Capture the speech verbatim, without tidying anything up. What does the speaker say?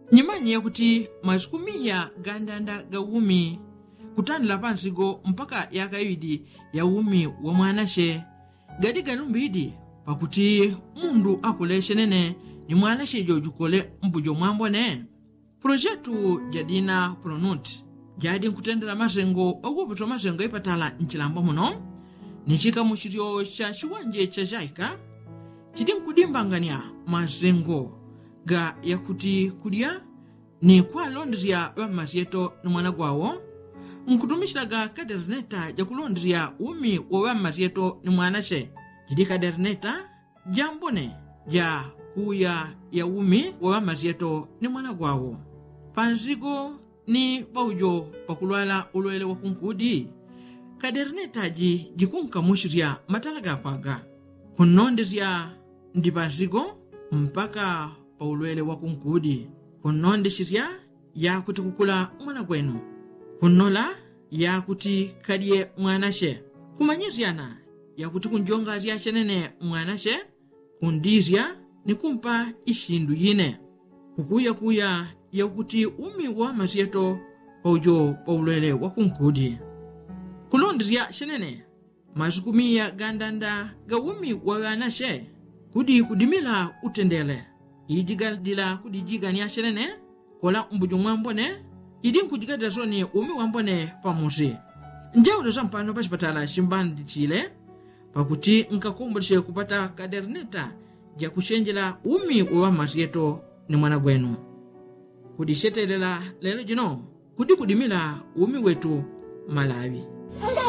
Nyimanye yakuti mazikumiya gandanda ga umi kutandila pansigo mpaka yakayidi ya umi wa mwanashe gadi galumbidi pakuti mundu akuleshe nene ni mwanashe jojukole mbujo mwambone. Projetu jadina pronut jadi nkutendela mazengo oguputo mazengo ipatala nchilambo muno nichika muchirio cha chiwanje cha jaika chidi nkudimbangania mazengo ga yakuti kudia ni kwa londria wa mazieto ni mwana gwawo nkutumishilaga kaderneta ja kulondria umi wa wa mazieto ni mwanashe jidi kaderneta jambone ja kuya ya umi wa wa mazieto ni mwana gwawo panzigo ni paujo pakulwala ulwele wa kunkudi kaderneta ji jikunka mushiria matalaga paga kunondezia ndi panzigo mpaka paulwele wa kunkudi kunonde shiria ya kuti kukula mwana gwenu kunola ya kuti kadie mwanashe kumanyiziana ya kuti kunjonga zia chenene mwanashe kundizia ni kumpa ishindu yine kukuya kuya ya kuti umi wa mazieto paujo paulwele wa kunkudi kulondizia chenene mazikumiya gandanda ga umi wa wanashe kudi kudimila utendele ijigadila kudijigani ya chenene kola mbujo mwambone idi nkujigadila zoni umi wambone pamuzi njaudo zampano pachipatala shimbandi chile pakuti nkakumbulishe kupata kaderneta ja kushenjela umi wa mazieto ni mwana gwenu kudishetelela lelo jino kudi kudimila umi wetu Malawi.